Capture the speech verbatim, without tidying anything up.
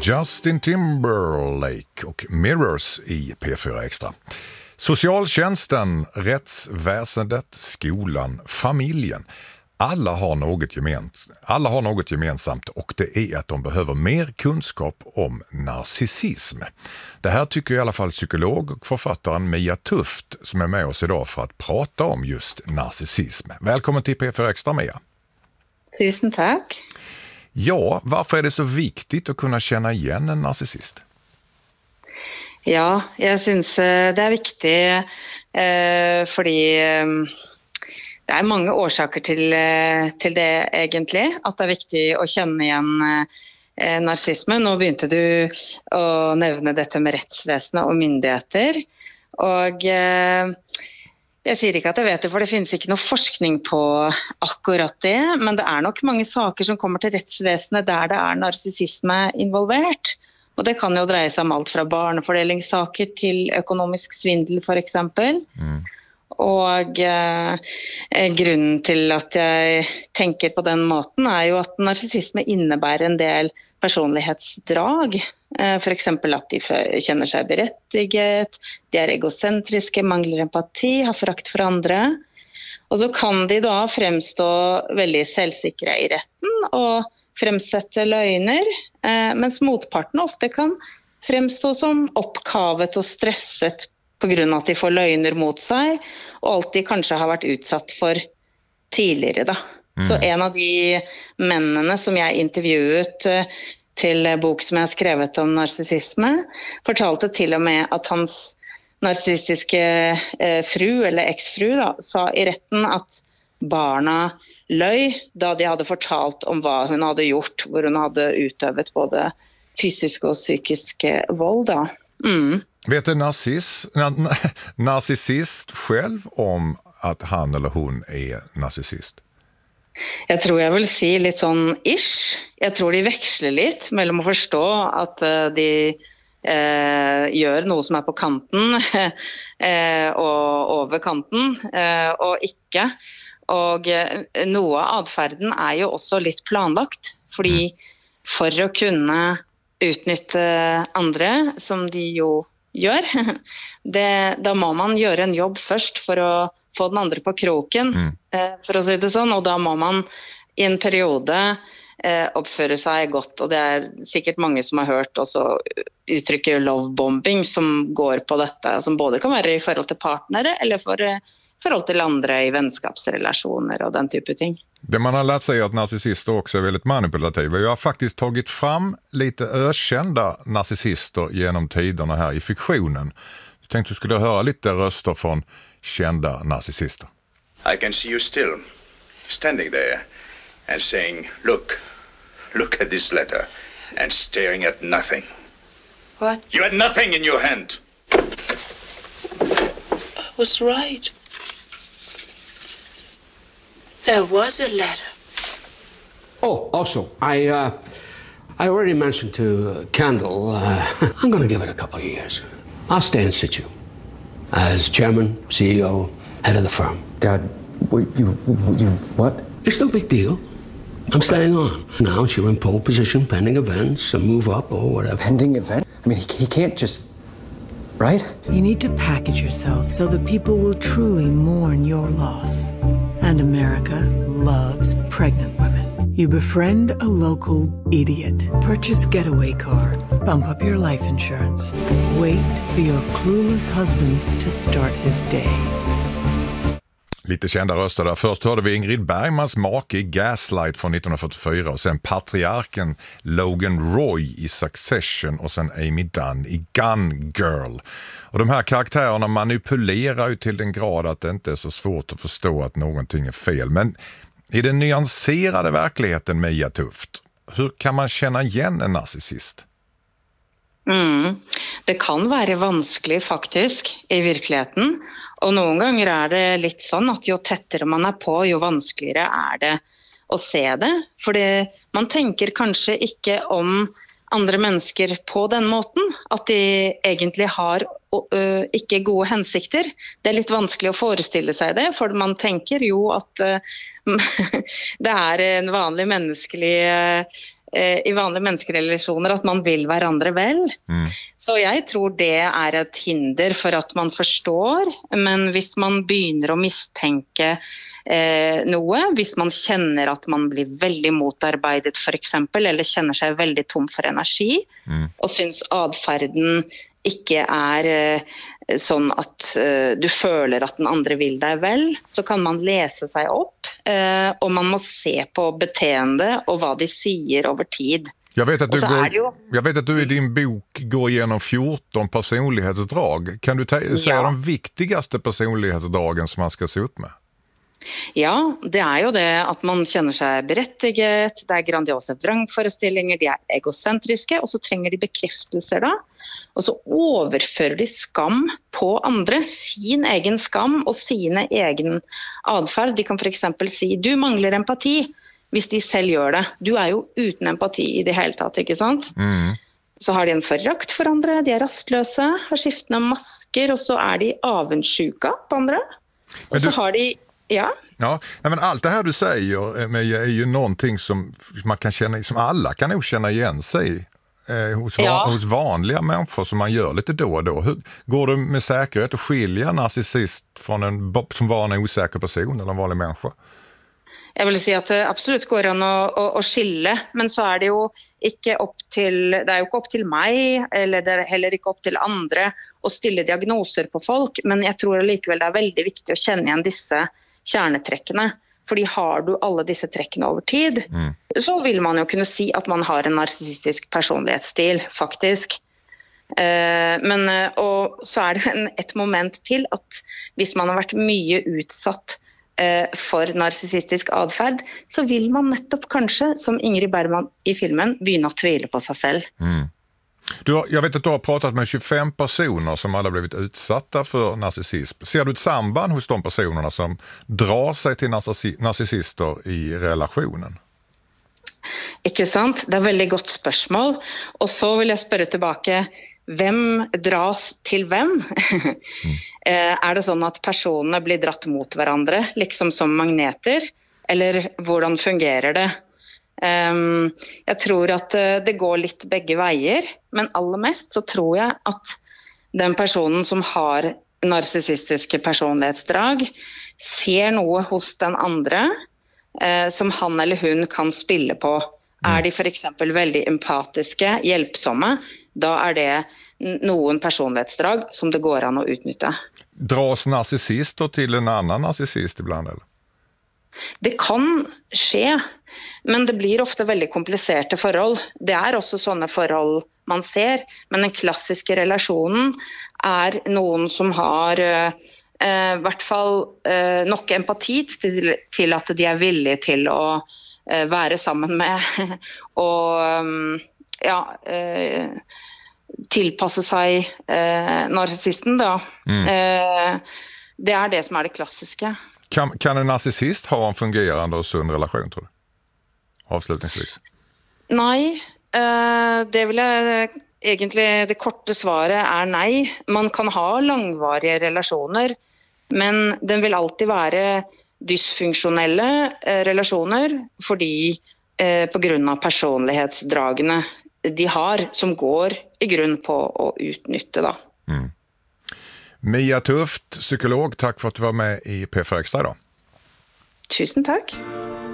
Justin Timberlake och Mirrors i P fyra Extra. Socialtjänsten, rättsväsendet, skolan, familjen. Alla har något gemensamt. Alla har något gemensamt och det är att de behöver mer kunskap om narcissism. Det här tycker i alla fall psykolog och författaren Mia Tuft som är med oss idag för att prata om just narcissism. Välkommen till P fyra Extra, Mia. Tusen tack. Ja, varför är det så viktigt att kunna känna igen en narcissist? Ja, jeg synes det er viktig eh, fordi eh, det er mange årsaker til, eh, til det egentlig, at det er viktig å kjenne igjen eh, narsisme. Nå begynte du å nevne dette med rettsvesenet og myndigheter, og eh, jeg sier ikke at jeg vet det, for det finnes ikke noe forskning på akkurat det, men det er nok mange saker som kommer til rettsvesenet der det er narsissisme involvert. Og det kan jo dreie seg om alt fra barnefordelingssaker til økonomisk svindel for eksempel. Mm. Og eh, grunnen til at jeg tenker på den måten er jo at narsissisme innebærer en del personlighetsdrag. Eh, for eksempel at de kjenner seg berettiget, de er egocentriske, mangler empati, har forakt for andre. Og så kan de da fremstå veldig selvsikre i retten og fremsette løgner, eh, mens motparten ofte kan fremstå som oppkavet og stresset på grunn av at de får løgner mot seg, og alt de kanskje har vært utsatt for tidligere. Da. Mm. Så en av de mennene som jeg intervjuet eh, til bok som jeg har skrevet om narsissisme, fortalte til og med at hans narsissistiske eh, fru, eller eksfru, da, sa i retten at barna løy da de hadde fortalt om hva hun hadde gjort, hvor hun hadde utøvet både fysisk og psykisk vold. Da. Mm. Vet en narciss, narcissist själv om att han eller hon är narcissist? Jeg tror jeg vil si litt sånn ish. Jeg tror de veksler litt mellom å forstå at de eh, gjør noe som er på kanten eh, og over kanten, eh, og ikke. Og noe av adferden er jo også litt planlagt, fordi for å kunne utnytte andre, som de jo gjør, det, da må man gjøre en jobb først for å få den andre på kroken, mm. for å si det sånn, og da må man i en periode eh, oppføre seg godt, og det er sikkert mange som har hørt også uttrykket lovebombing som går på dette, som både kan være i forhold til partnere, eller for forhold till andra i vänskapsrelationer och den typen av ting. Det man har lärt sig är att narcissister också är väldigt manipulativa. Jag har faktiskt tagit fram lite ökända narcissister genom tiderna här i fiktionen. Jag tänkte du skulle höra lite röster från kända narcissister. I can see you still standing there and saying, look, look at this letter, and staring at nothing. What? You had nothing in your hand. I was right. There was a letter. Oh, also, I uh, I already mentioned to uh, Kendall, uh, I'm going to give it a couple of years. I'll stay in situ as chairman, C E O, head of the firm. Dad, you, you, you what? It's no big deal. I'm staying on. Now you're in pole position, pending events, a move up or whatever. Pending event? I mean, he, he can't just... Right? You need to package yourself so that people will truly mourn your loss. And America loves pregnant women. You befriend a local idiot. Purchase Getaway Car. Bump up your life insurance. Wait for your clueless husband to start his day. Lite kända röster där. Först hörde vi Ingrid Bergmans make i Gaslight från nittonhundrafyrtiofyra och sen patriarken Logan Roy i Succession och sen Amy Dunn i Gun Girl. Och de här karaktärerna manipulerar ju till den grad att det inte är så svårt att förstå att någonting är fel. Men i den nyanserade verkligheten, Mia Tuft, hur kan man känna igen en narcissist? Mm. Det kan være vanskelig faktisk i virkeligheten, og noen ganger er det litt sånn at jo tettere man er på, jo vanskeligere er det å se det, fordi man tenker kanskje ikke om andre mennesker på den måten, at de egentlig har uh, ikke gode hensikter. Det er litt vanskelig å forestille seg det, for man tenker jo at uh, det er en vanlig menneskelig uh, eh, i vanlige menneskerelasjoner at man vil hverandre vel. Mm. Så jeg tror det er et hinder for at man forstår, men hvis man begynner å mistenke eh, noe, hvis man kjenner at man blir veldig motarbeidet for eksempel, eller kjenner seg veldig tom for energi, mm. og synes adferden ikke er eh, sånn at uh, du føler at den andre vil deg vel, så kan man lese seg opp, uh, og man må se på beteende og hva de sier over tid. Jag vet, att du går, jo... jag vet att du i din bok går igenom fjorton personlighetsdrag. Kan du ta- säga ja. de viktigaste personlighetsdragen som man ska se upp med? Ja, det er jo det at man kjenner seg berettiget, det er grandiose vrangforestillinger, de er egocentriske, og så trenger de bekreftelser da. Og så overfører de skam på andre, sin egen skam og sine egen adferd. De kan for eksempel si, du mangler empati, hvis de selv gjør det. Du er jo uten empati i det hele tatt, ikke sant? Mm. Så har de en forrakt for andre, de er rastløse, har skiftende masker, og så er de avundsjuka på andre. Og så har de Ja. Ja, men allt det här du säger är ju någonting som man kan känna, som alla kan nog känna igen sig eh, hos, ja. hos vanliga människor som man gör lite då och då. Hur, går det med säkerhet att skilja en narcissist från en som var en osäker person eller en vanlig människa? Jeg vil si at det absolutt går an å, å, å skille, men så er det jo ikke opp til, det er jo ikke opp til meg, eller det er heller ikke opp til andre å stille diagnoser på folk, men jeg tror likevel det er veldig viktig å kjenne igjen disse kjernetrekkene, fordi har du alle disse trekkene over tid, mm. så vil man jo kunne si at man har en narsissistisk personlighetsstil, faktisk. Eh, men, og så er det en, et moment til at hvis man har vært mye utsatt eh, for narsissistisk adferd, så vil man nettopp kanskje, som Ingrid Bergman i filmen, begynne å tvile på seg selv. Mm. Du har, jag vet att du har pratat med tjugofem personer som alla blivit utsatta för narcissism. Ser du ett samband hos de personerna som drar sig till narcissi- narcissister i relationen? Ikke sant? Det er veldig godt spørsmål. Og så vil jeg spørre tilbake, hvem dras til hvem? mm. Er det sånn at personene blir dratt mot hverandre, liksom som magneter? Eller hvordan fungerer det? Um, jeg tror at uh, det går litt begge veier, men aller mest så tror jeg at den personen som har narcissistiske personlighetsdrag ser noe hos den andre uh, som han eller hun kan spille på. Er de for eksempel veldig empatiske, hjelpsomme, da er det noen personlighetsdrag som det går an å utnytte. Dras narcissister til en annen narcissist ibland, eller? Det kan skje, men det blir ofte veldig kompliserte forhold. Det er også sånne forhold man ser, men den klassiske relasjonen er noen som har eh, i hvert fall eh, nok empati til, til at de er villige til å eh, være sammen med og ja, eh, tilpasse seg eh, narsissisten da. Mm. Eh, det er det som er det klassiske. Kan, kan en narcissist ha en fungerande och sund relation, tror du? Avslutningsvis. Nei, eh, det vil jeg egentlig, det korte svaret er nei. Man kan ha langvarige relasjoner, men den vil alltid være dysfunksjonelle eh, relasjoner, fordi eh, på grunn av personlighetsdragene de har, som går i grunn på å utnytte da. Mm. Mia Tuft, psykolog, tack för att du var med i P fyra Extra idag. Tusen tack.